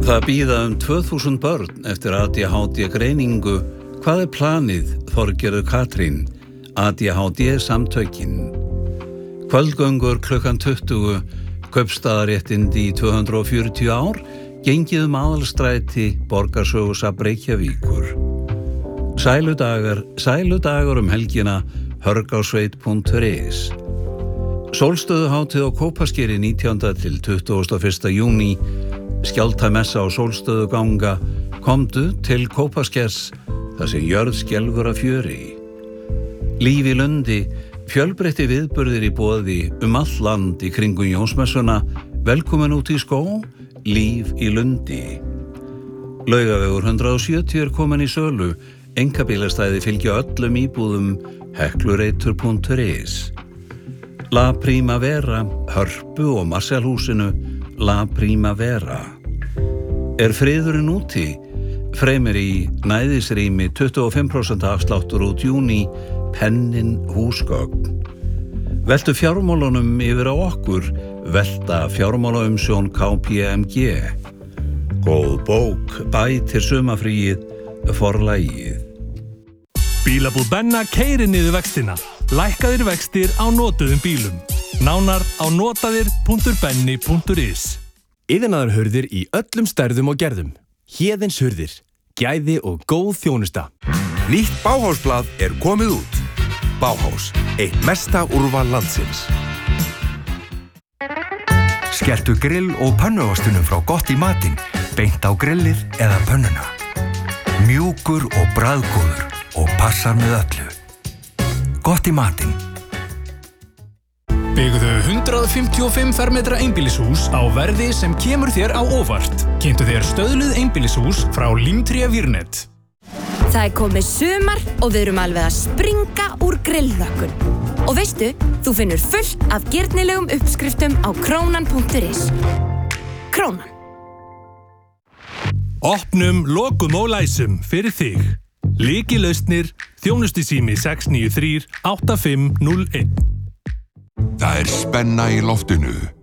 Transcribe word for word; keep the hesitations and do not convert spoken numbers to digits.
Það bíða um tvö þúsund börn eftir A D H D greiningu. Hvað er planið, Þorgerður Katrín? A D H D samtökin. Kvöldgöngur klukkan tuttugu, kaupstaðaréttindi í tvö hundruð og fjörutíu ár, gengið um aðalstræti Borgarsögusafn Reykjavíkur. Sæludagar, sæludagar um helgina, hörgásveit punktur is. Sólstöðuhátíð á Kópaskeri nítjánda til tuttugasta og fyrsta júní, skjálftamessa á Sólstöðuganga, komdu til Kópaskers, þar sem jörð skelfur af fjöri. Líf í lundi, fjölbreytti viðburðir í boði um all land í kringum Jónsmessuna, velkomin út í skó, líf í lundi. Laugavegur hundrað og sjötíu er komin í sölu, einkabílastæði fylgja öllum íbúðum, heklureitur punktur is. La Primavera, Hörpu og Marselhúsinu, La Primavera. Er friðurinn úti? Fremur í næðisrými tuttugu og fimm prósent afsláttur út júní, pennin húsgögn. Veltu fjármálunum yfir á okkur, velta fjármálaumsjón K P M G. Góð bók, bætir sumarfríið, forlagið. Bílabúð Benna keyrir niður vextina. Lækkaðir vextir á notuðum bílum. Nánar á notaðir punktur benni punktur is. Iðnaðarhurðir í öllum stærðum og gerðum. Héðins hurðir. Gæði og góð þjónusta. Nýtt Bauhausblað er komið út. Bauhaus, eitt mesta úrval landsins. Skelltu grill og pönnuostunum frá Gott í matinn, beint á grillið eða pönnuna. Mjúkur og bragðgóður og passar með öllu. Gott í matinn. Byggðu hundrað fimmtíu og fimm fermetra einbýlishús á verði sem kemur þér á óvart. Kynntu þér stöðluð einbýlishús frá Límtré Vírnet. Það er komið sumar og við erum alveg að springa úr grillrökkun. Og veistu, þú finnur fullt af girnilegum uppskriftum á krónan punktur is. Krónan. Opnum, lokum og læsum fyrir þig. Lykilausnir, þjónustusími sex níu þrjú átta fimm núll einn. Það er spenna í loftinu.